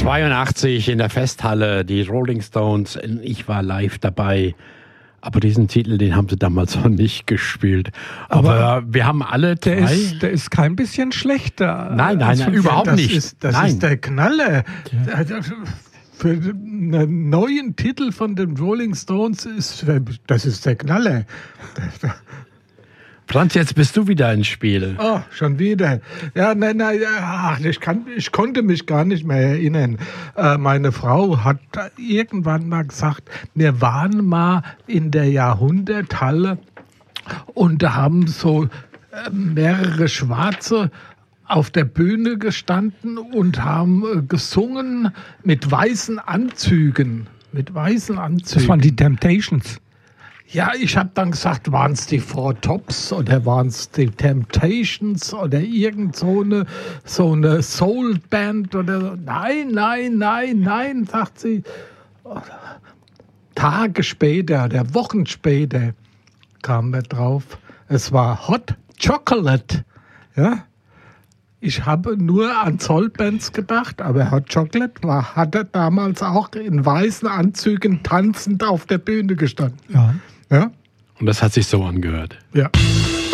82 in der Festhalle, die Rolling Stones. Ich war live dabei. Aber diesen Titel, den haben sie damals noch nicht gespielt. Aber wir haben alle drei... Der ist kein bisschen schlechter. Nein, überhaupt nicht. Das ist der Knaller. Ja. Für einen neuen Titel von den Rolling Stones das ist der Knaller. Franz, jetzt bist du wieder ins Spiel. Oh, schon wieder. Ja, ich konnte mich gar nicht mehr erinnern. Meine Frau hat irgendwann mal gesagt, wir waren mal in der Jahrhunderthalle und da haben so mehrere Schwarze auf der Bühne gestanden und haben gesungen mit weißen Anzügen. Das waren die Temptations. Ja, ich habe dann gesagt, waren es die Four Tops oder waren es die Temptations oder irgend so eine Soul-Band oder so. Nein, sagt sie. Tage später oder Wochen später kam wir drauf. Es war Hot Chocolate. Ja? Ich habe nur an Soul-Bands gedacht, aber Hot Chocolate hatte damals auch in weißen Anzügen tanzend auf der Bühne gestanden. Ja. Ja? Und das hat sich so angehört. Ja.